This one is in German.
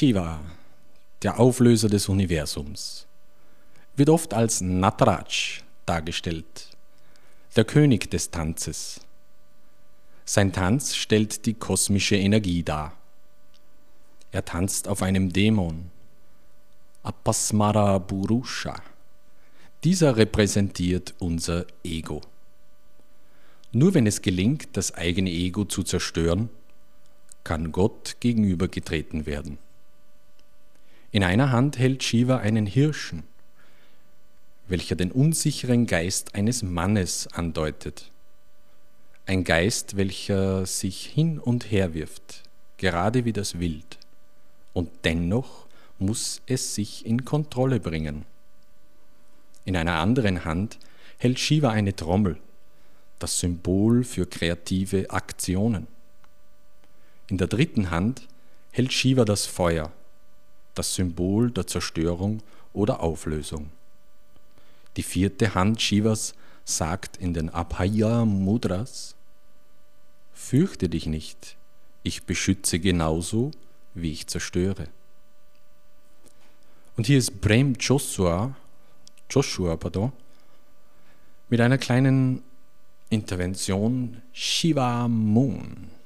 Shiva, der Auflöser des Universums, wird oft als Nataraj dargestellt, der König des Tanzes. Sein Tanz stellt die kosmische Energie dar. Er tanzt auf einem Dämon, Apasmara Purusha. Dieser repräsentiert unser Ego. Nur wenn es gelingt, das eigene Ego zu zerstören, kann Gott gegenübergetreten werden. In einer Hand hält Shiva einen Hirschen, welcher den unsicheren Geist eines Mannes andeutet. Ein Geist, welcher sich hin und her wirft, gerade wie das Wild. Und dennoch muss es sich in Kontrolle bringen. In einer anderen Hand hält Shiva eine Trommel, das Symbol für kreative Aktionen. In der dritten Hand hält Shiva das Feuer, das Symbol der Zerstörung oder Auflösung. Die vierte Hand Shivas sagt in den Abhaya Mudras: Fürchte dich nicht, ich beschütze genauso, wie ich zerstöre. Und hier ist Prem Joshua, mit einer kleinen Intervention Shiva Moon.